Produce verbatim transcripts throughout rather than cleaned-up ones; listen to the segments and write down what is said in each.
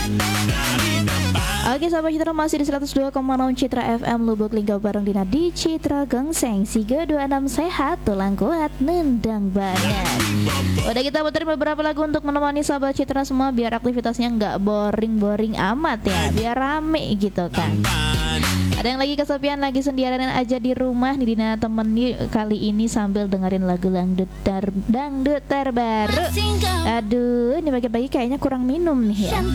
Oke sahabat Citra, masih di seratus dua koma nol Citra F M Lubuk Linggau bareng Dina di Citra Gengseng. Siga dua puluh enam sehat, tulang kuat, nendang banget. Udah kita puterin beberapa lagu untuk menemani sahabat Citra semua biar aktivitasnya nggak boring-boring amat ya, biar rame gitu kan. Ada yang lagi kesepian, lagi sendirian aja di rumah nih, Dina temeni kali ini sambil dengerin lagu dangdut ter dangdut terbaru. Aduh, ini pagi-pagi kayaknya kurang minum nih ya.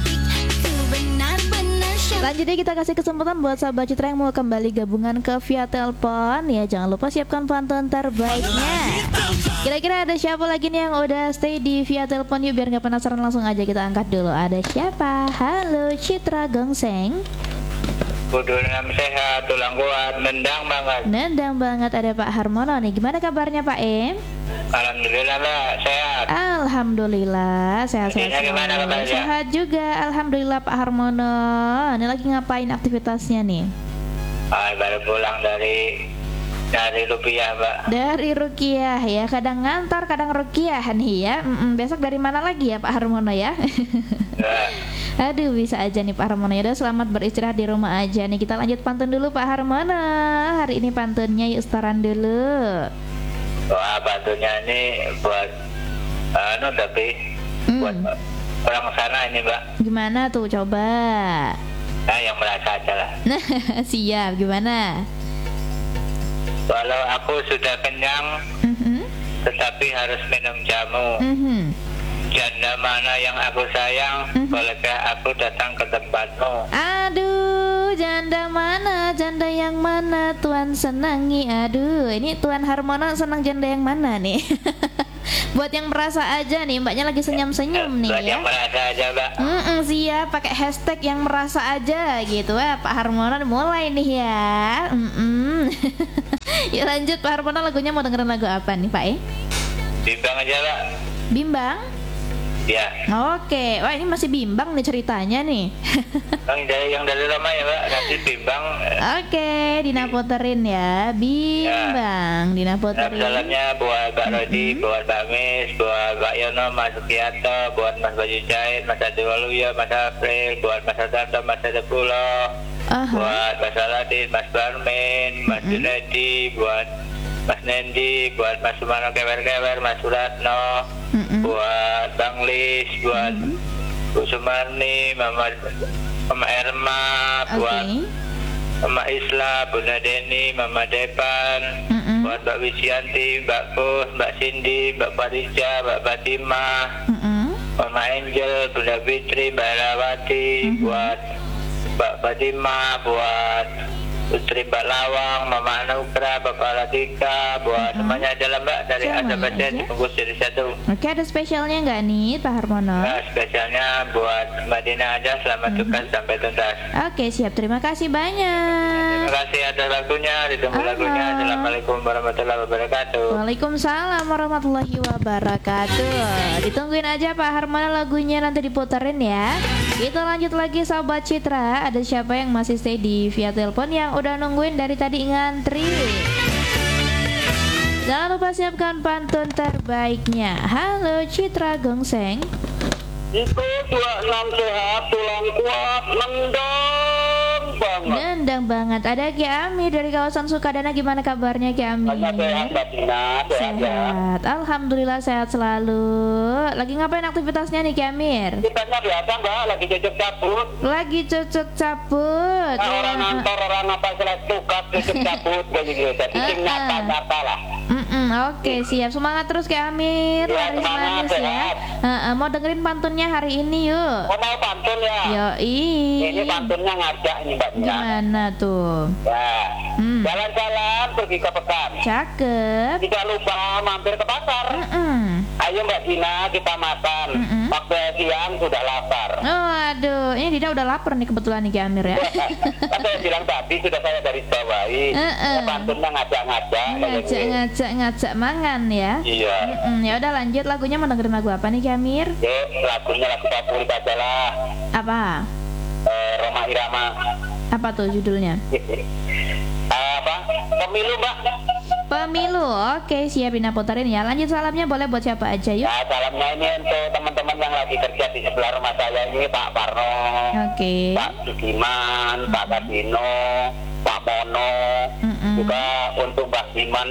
Lanjutnya kita kasih kesempatan buat sahabat Citra yang mau kembali gabungan ke via telepon ya, jangan lupa siapkan pantun terbaiknya. Kira-kira ada siapa lagi nih yang udah stay di via telepon? Yuk biar nggak penasaran, langsung aja kita angkat dulu. Ada siapa? Halo Citra Gengseng. Kudu enam sehat, tulang kuat, nendang banget. Nendang banget, ada Pak Harmono nih. Gimana kabarnya Pak Em? Alhamdulillah Mbak, sehat. Alhamdulillah, sehat-sehat gimana semua. kabarnya? Sehat juga, alhamdulillah Pak Harmono. Ini lagi ngapain aktivitasnya nih? Ah, baru pulang dari dari Rupiah Mbak. Dari Rukiah ya, kadang ngantar, kadang Rukiah nih ya. Mm-mm, besok dari mana lagi ya Pak Harmono ya? Ya. Aduh, bisa aja nih Pak Harmono. Ya udah, selamat beristirahat di rumah aja nih. Kita lanjut pantun dulu Pak Harmono. Hari ini pantunnya yuk setoran dulu. Wah, bantunya ini buat anu tapi Hmm. buat orang sana ini Mbak. Gimana tuh, coba. Nah, yang merasa aja lah. Nah, siap, gimana? Walau aku sudah kenyang, Mhm. tetapi harus minum jamu. Mhm. Janda mana yang aku sayang, Mhm. bolehkah aku datang ke tempatmu? Aduh, janda mana, janda yang mana Tuan senangi. Aduh, ini Tuan Harmono senang janda yang mana nih? Buat yang merasa aja nih, mbaknya lagi senyum-senyum nih Buat ya. yang merasa aja Mbak. Mm-mm, siap, pakai hashtag yang merasa aja gitu ya. Pak Harmono mulai nih ya. Mm-mm. Yuk lanjut Pak Harmono, lagunya mau dengerin lagu apa nih Pak? Eh? Bimbang aja Mbak. Bimbang? Ya. Oke, wah ini masih bimbang nih ceritanya nih. Yang dari yang dari Roma ya Mbak, nanti bimbang. Oke, Dina puterin ya. Bimbang, Dina Nah, puterin. salamnya buat Mbak Rodi, buat Mbak Mis, buat Mbak Yono, Mas Sukianto, buat Mas Baju Jahit, Mas Adi Waluya, Mas April, buat Mas Adarto, Mas Adepulo, Aha. buat Mas Aladin, Mas Barmin, Mas Junedi, buat Mas Nendi, buat Mas Sumano Kewer-Kewer, Mas Suratno, Mm-mm. buat Bang Lis, buat Bu Sumarni, Mama Mama Erma, buat Oke. Mama Isla, Bunda Deni, Mama Depan, Mm-mm. buat Mbak Wisyanti, Mbak Kus, Mbak Cindy, Mbak Farija, Mbak Fatimah, Mm-mm. Mama Angel, Bunda Fitri, Mbak Rawati, Mhm. buat Mbak Fatimah, buat Putri Mbak Lawang, Mama Anukra, Bapak Latika, buat Mhm. semuanya adalah Mbak dari Semuanya Azerbaijan aja. di Bungkus jadi satu. Oke, ada spesialnya nggak nih Pak Harmono? Nah, spesialnya buat Mbak Dina aja, selamat Mhm. tugas sampai tuntas. Oke, siap. Terima kasih banyak. Terima kasih atas lagunya, ditunggu Halo. lagunya. Assalamualaikum warahmatullahi wabarakatuh. Waalaikumsalam warahmatullahi wabarakatuh. Ditungguin aja Pak Harmono lagunya, nanti diputerin ya. Kita lanjut lagi sahabat Citra. Ada siapa yang masih stay di via telepon yang udah nungguin dari tadi ngantri? Jangan lupa siapkan pantun terbaiknya. Halo Citra Gengseng. Itu dua enam sehat, tulang kuat, nendang banget. Nendang banget. Ada Ki Amir dari kawasan Sukadana. Gimana kabarnya Ki Amir? Banyak sehat, Mbak Dina, sehat ya. Sehat. Alhamdulillah sehat selalu. Lagi ngapain aktivitasnya nih Ki Amir? Kitanya biasa Mbak, lagi cocok cabut. Lagi cocok cabut. Nah, orang Ya. ngantor, orang apa selesai tugas, cocok cabut, kayak gitu. Jadi Ah, sing ah. nyata-nyata lah. Mm-mm, Oke siap, semangat terus Ki Amir. Ya, Laris semangat, manis ya. sehat. Heeh, mau dengerin pantunnya hari ini yuk. Oh, mau pantun ya? Yoi. Ini pantunnya ngajak ini Mbak Dina. Gimana tuh? Ya. Hmm. Jalan-jalan pergi ke pekan. Cakep. Tidak lupa mampir ke pasar. Mm-mm. Ayo Mbak Dina, kita makan. Mm-mm. Waktu siang sudah lapar. Oh aduh, ini Dina udah lapar nih kebetulan nih Ki Amir ya. Kan saya bilang tadi sudah saya garis bawahi. Eh-eh. Ya, pantunnya ngajak-ngajak. kayak Ngajak gitu. ngajak ngajak mangan ya. Iya. Mm-mm, ya udah lanjut, lagunya mau dengerin lagu apa nih Ki Amir? Yuk, lagunya lagu favorit aja lah. Apa? Eh, Roma Irama. Apa tuh judulnya? Eh, apa? Pemilu Mbak. Pemilu. Oke, siap Dina puterin ya. Lanjut salamnya boleh buat siapa aja yuk. Nah, salamnya ini untuk teman-teman yang lagi kerja di sebelah rumah saya ini Pak Parno, Oke. Pak Sugiman, Pak Kadino, Pak Mono, Mm-mm. juga untuk Mbak Siman,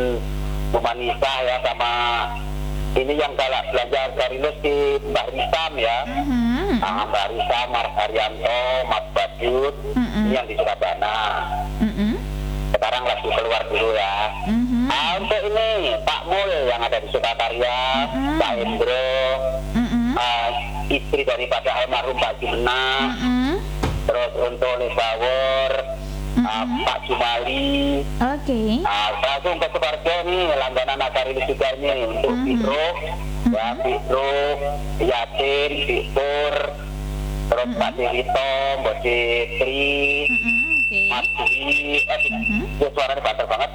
Bu Manisa ya, sama ini yang galak belajar dari di Mbak Risam ya. Mhm. Nah, Mbak Risam, Mas Haryanto, Mas Badut, Mm-mm. ini yang di Surabaya. Mm-mm. Sekarang lagi keluar dulu ya. Mhm. Ah, untuk ini Pak Mul yang ada di Sukakarya, Mm-mm. Pak Endro, Mm-mm. ah, istri daripada almarhum Pak Jumna, Mm-mm. terus untuk Lesawor, ah, Mm-mm. Pak Jumali, Oke. ah, langsung untuk keluarga nih langganan agar ini juga ini untuk Mhm. Fitro, ya Fitro, Yasin, Fitur, terus Pak Dirito, Mbak Citri, Mm-mm. Oke. Mas Dwi, eh, Mhm. ya suaranya banter banget.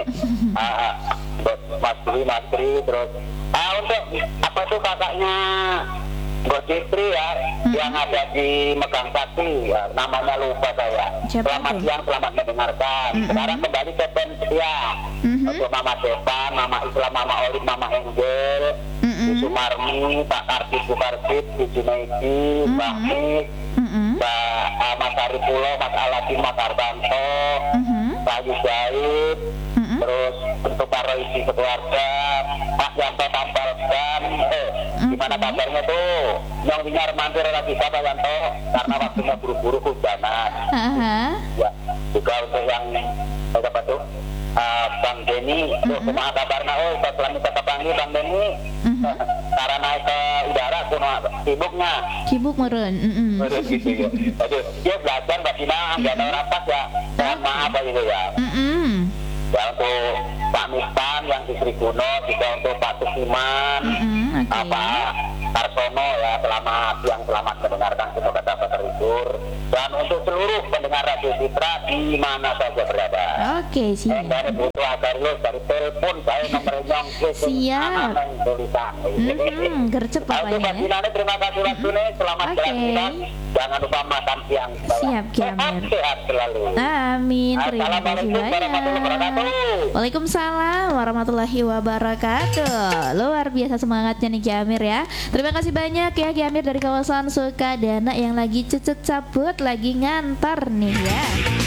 Ah, Mbak- Mas Dwi, Mas Dwi, terus ah untuk apa tuh kakaknya Mbak Citri ya, Mhm. yang ada di Megang Sakti, ya, namanya lupa saya. Siapa Selamat tuh? siang, selamat mendengarkan. Mhm. Sekarang kembali ke band setia. Mhm. Untuk Mama Depan, Mama Islam, Mama Olip, Mama Angel, Mhm. Bu Sumarmi, Pak Kartip, Bu Kartip, Bu Junaidi, Mbak Mhm. Mik, Mm-mm. Mbak uh, Mas Arifulo, Mas Aladin, Mas Hartanto, Mhm. Pak Yudhaid, Mm-mm. terus untuk para isi keluarga, Pak Yanto Tampalkan, eh, gimana kabarnya tuh? Yang dengar mandir lagi Pak Yanto, karena waktunya buru-buru hujanan. Aha. Ya, juga untuk yang apa tuh? Uh, Bang Denny, tuh Mm-mm. kumaha kabarna? Oh, setelah kita kepanggil Bang Denny, Mhm. cara naik ke udara, kumaha sibuknya? Cibuk meren. Mm-mm. Terus gitu ya. Aduh, dia belajar Mbak Dina, nggak ada rapat ya. Mohon maaf ya gitu ya. Mm-mm. Ya untuk Pak Mistan yang di Triguno, juga untuk Pak Tusiman, Mm-mm. Oke. apa Karsono ya, selamat siang, selamat mendengarkan, semoga dapat terhibur. Dan untuk seluruh pendengar Radio Citra di mana saja berada. Oke, Eh, siap. dari butuh agar lu dari telepon saya nomor yang Siap. tulisan. Mhm. Gercep Nah, untuk Mbak bapaknya. Dina, terima kasih waktunya, selamat Oke. beraktivitas. Jangan lupa makan siang. Siap, Sehat, Kiamir. sehat selalu. Amin. Terima kasih Assalamualaikum warahmatullahi banyak. wabarakatuh. Waalaikumsalam warahmatullahi wabarakatuh. Luar biasa semangatnya nih Kiamir ya. Terima kasih banyak ya Kiamir dari kawasan Sukadana yang lagi cucut cabut, lagi ngantar nih ya.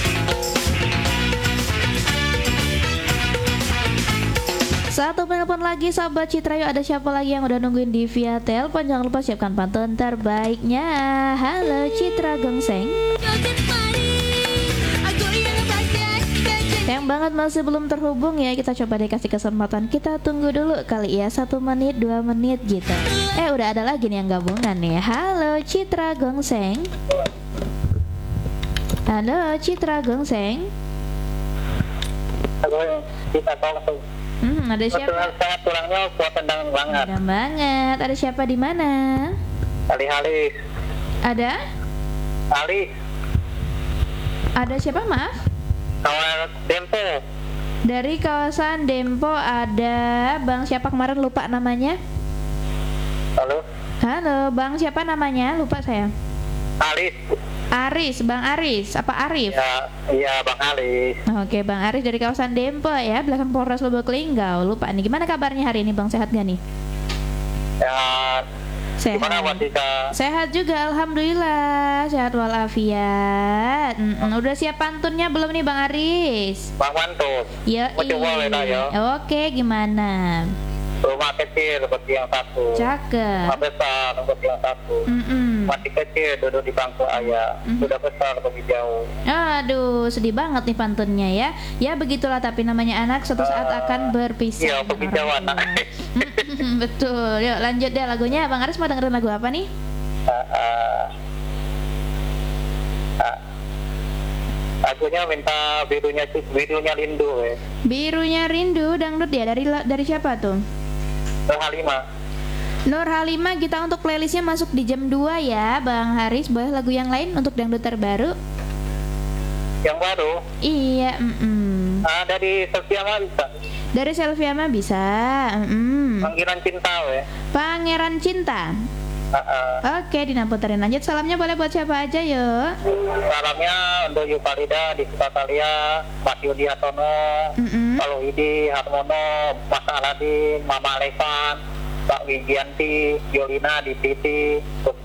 Satu penelpon lagi sahabat Citra, yuk ada siapa lagi yang udah nungguin di via telepon? Jangan lupa siapkan pantun terbaiknya. Halo Citra Gengseng. Yang banget masih belum terhubung ya, kita coba deh kasih kesempatan. Kita tunggu dulu kali ya, satu menit, dua menit gitu. Eh udah ada lagi nih yang gabungan nih. Halo Citra Gengseng. Halo Citra Gengseng. Halo, kita tahu. Hmm, ada siapa? Betul, saya tulangnya kuat tendang banget. Ada banget. Ada siapa di mana? Ali Halis, Ada? Ali, Ada siapa maaf? kawan Dempo. Dari kawasan Dempo ada Bang siapa kemarin lupa namanya? Halo, Halo, Bang siapa namanya? Lupa saya. Alis. Aris, Bang Aris, apa Arif? Ya, iya Bang Alis. Oke, Bang Aris dari kawasan Dempo ya, belakang Polres Lubuk Linggau. Lupa nih, gimana kabarnya hari ini Bang? Sehat gak nih? Ya, Sehat. gimana Wasika? Sehat juga, alhamdulillah. Sehat walafiat. Mm-mm. Udah siap pantunnya belum nih Bang Aris? Bang Wantun. Yo, Mau coba Lena, ya? Oke, gimana? Rumah kecil seperti yang satu. Cakep. Rumah besar seperti yang satu. Mm-mm. Masih kecil duduk di bangku ayah. Mhm. Sudah besar pergi jauh. Aduh, sedih banget nih pantunnya ya. Ya begitulah, tapi namanya anak suatu saat akan berpisah. Iya, dengan pergi orang jauh tua. anak. Mm-mm, betul. Yuk lanjut deh lagunya. Bang Aris mau dengerin lagu apa nih? Ah, ah. Ah. Lagunya minta birunya birunya Lindu ya. Birunya Rindu dangdut ya, dari dari siapa tuh? Ke Halimah. Nur Halimah. Kita untuk playlistnya masuk di jam dua ya Bang Haris. Boleh lagu yang lain untuk dangdut terbaru? Yang baru Iya. Mm-mm. ah, dari Sofia bisa. Dari Selvia mah bisa. Mm-mm. Panggilan cinta ya. Pangeran Cinta. Ah, ah. Oke, Dina puterin lanjut. Salamnya boleh buat siapa aja yuk. Salamnya untuk Yukalida di Sukatalia, Mas Yudi Hatono, Mm-mm. Kalau Idi Harmono, Mas Aladin, Mama Levan, Pak Wigianti, Yolina di Titi, terus